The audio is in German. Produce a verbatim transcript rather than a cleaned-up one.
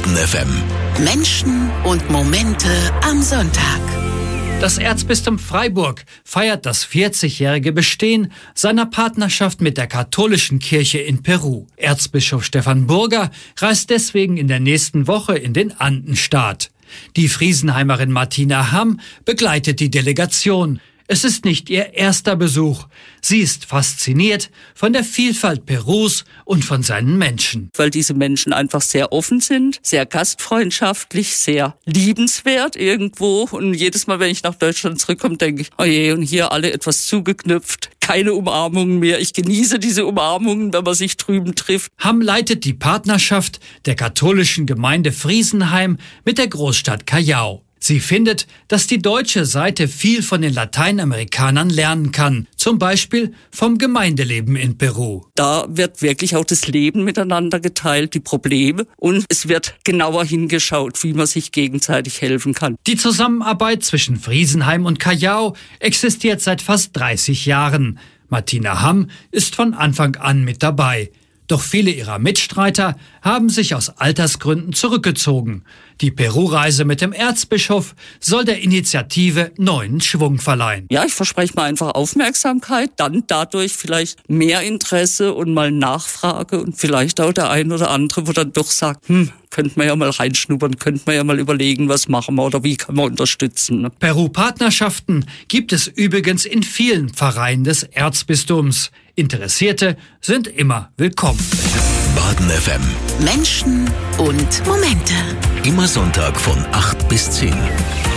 Baden F M. Menschen und Momente am Sonntag. Das Erzbistum Freiburg feiert das vierzigjährige Bestehen seiner Partnerschaft mit der katholischen Kirche in Peru. Erzbischof Stefan Burger reist deswegen in der nächsten Woche in den Andenstaat. Die Friesenheimerin Martina Hamm begleitet die Delegation. Es ist nicht ihr erster Besuch. Sie ist fasziniert von der Vielfalt Perus und von seinen Menschen. Weil diese Menschen einfach sehr offen sind, sehr gastfreundschaftlich, sehr liebenswert irgendwo. Und jedes Mal, wenn ich nach Deutschland zurückkomme, denke ich, oh je, und hier alle etwas zugeknüpft. Keine Umarmungen mehr. Ich genieße diese Umarmungen, wenn man sich drüben trifft. Hamm leitet die Partnerschaft der katholischen Gemeinde Friesenheim mit der Großstadt Callao. Sie findet, dass die deutsche Seite viel von den Lateinamerikanern lernen kann, zum Beispiel vom Gemeindeleben in Peru. Da wird wirklich auch das Leben miteinander geteilt, die Probleme, und es wird genauer hingeschaut, wie man sich gegenseitig helfen kann. Die Zusammenarbeit zwischen Friesenheim und Callao existiert seit fast dreißig Jahren. Martina Hamm ist von Anfang an mit dabei. Doch viele ihrer Mitstreiter haben sich aus Altersgründen zurückgezogen. Die Peru-Reise mit dem Erzbischof soll der Initiative neuen Schwung verleihen. Ja, ich verspreche mal einfach Aufmerksamkeit, dann dadurch vielleicht mehr Interesse und mal Nachfrage und vielleicht auch der ein oder andere, wo dann doch sagt, hm, könnte man ja mal reinschnuppern, könnte man ja mal überlegen, was machen wir oder wie kann man unterstützen. Ne? Peru-Partnerschaften gibt es übrigens in vielen Pfarreien des Erzbistums. Interessierte sind immer willkommen. Baden F M. Menschen und Momente. Immer Sonntag von acht bis zehn.